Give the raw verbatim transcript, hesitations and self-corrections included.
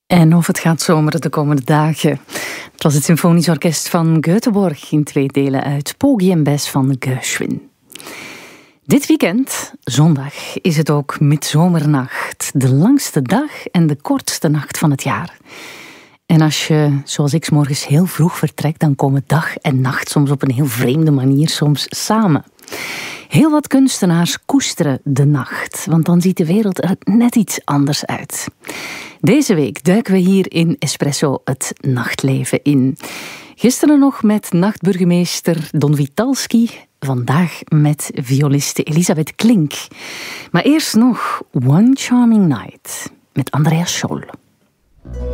En of het gaat zomeren de komende dagen. Het was het Symfonisch Orkest van Göteborg in twee delen uit Porgy en Bess van Gershwin. Dit weekend, zondag, is het ook midzomernacht. De langste dag en de kortste nacht van het jaar. En als je, zoals ik, 's morgens heel vroeg vertrekt, dan komen dag en nacht soms op een heel vreemde manier soms samen. Heel wat kunstenaars koesteren de nacht, want dan ziet de wereld er net iets anders uit. Deze week duiken we hier in Espresso het nachtleven in. Gisteren nog met nachtburgemeester Don Witalski, vandaag met violiste Elisabeth Klink. Maar eerst nog One Charming Night met Andreas Scholl.